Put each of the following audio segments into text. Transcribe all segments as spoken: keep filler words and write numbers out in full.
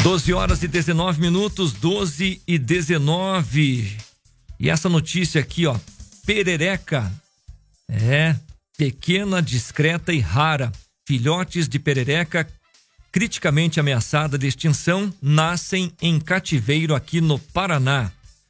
doze horas e dezenove minutos, doze e dezenove. E essa notícia aqui, ó, perereca. É, pequena, discreta e rara. Filhotes de perereca criticamente ameaçada de extinção nascem em cativeiro aqui no Paraná.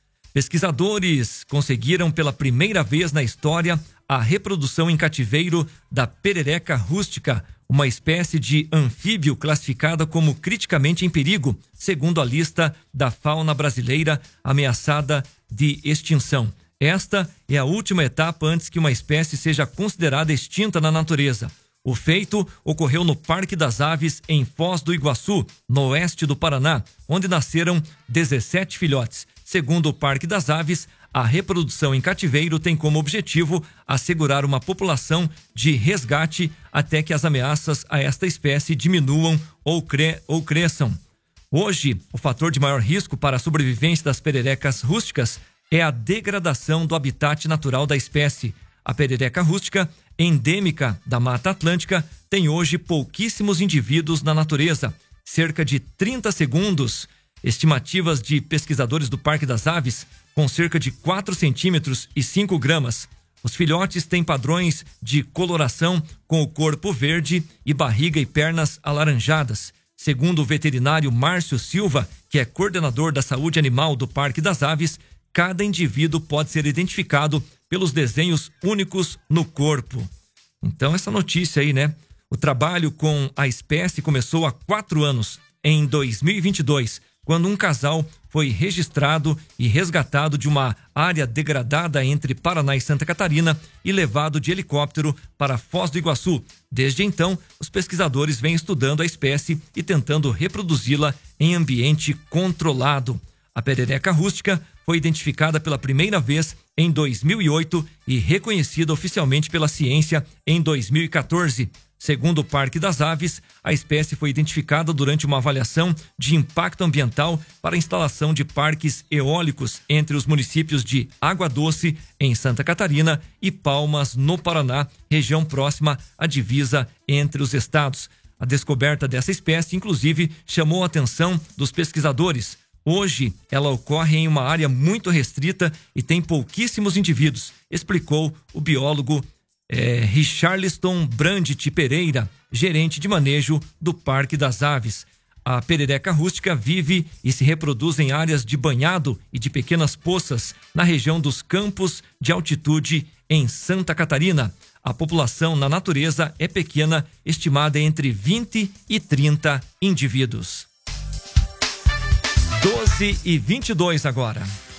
Pesquisadores conseguiram pela primeira vez na história a reprodução em cativeiro da perereca rústica, uma espécie de anfíbio classificada como criticamente em perigo, segundo a lista da fauna brasileira ameaçada de extinção. Esta é a última etapa antes que uma espécie seja considerada extinta na natureza. O feito ocorreu no Parque das Aves, em Foz do Iguaçu, no oeste do Paraná, onde nasceram dezessete filhotes. Segundo o Parque das Aves, a reprodução em cativeiro tem como objetivo assegurar uma população de resgate até que as ameaças a esta espécie diminuam ou, cre- ou cresçam. Hoje, o fator de maior risco para a sobrevivência das pererecas rústicas é a degradação do habitat natural da espécie. A perereca rústica, endêmica da Mata Atlântica, tem hoje pouquíssimos indivíduos na natureza, cerca de trinta segundos. Estimativas de pesquisadores do Parque das Aves, com cerca de quatro centímetros e cinco gramas. Os filhotes têm padrões de coloração com o corpo verde e barriga e pernas alaranjadas. Segundo o veterinário Márcio Silva, que é coordenador da saúde animal do Parque das Aves, cada indivíduo pode ser identificado pelos desenhos únicos no corpo. Então, essa notícia aí, né? O trabalho com a espécie começou há quatro anos, em dois mil e vinte e dois, quando um casal foi registrado e resgatado de uma área degradada entre Paraná e Santa Catarina e levado de helicóptero para Foz do Iguaçu. Desde então, os pesquisadores vêm estudando a espécie e tentando reproduzi-la em ambiente controlado. A perereca rústica foi identificada pela primeira vez em dois mil e oito e reconhecida oficialmente pela ciência em dois mil e quatorze. Segundo o Parque das Aves, a espécie foi identificada durante uma avaliação de impacto ambiental para a instalação de parques eólicos entre os municípios de Água Doce, em Santa Catarina, e Palmas, no Paraná, região próxima à divisa entre os estados. A descoberta dessa espécie, inclusive, chamou a atenção dos pesquisadores. Hoje, ela ocorre em uma área muito restrita e tem pouquíssimos indivíduos, explicou o biólogo É, Richarliston Brandt Pereira, gerente de manejo do Parque das Aves. A perereca rústica vive e se reproduz em áreas de banhado e de pequenas poças na região dos campos de altitude em Santa Catarina. A população na natureza é pequena, estimada entre vinte e trinta indivíduos. doze e vinte e dois agora.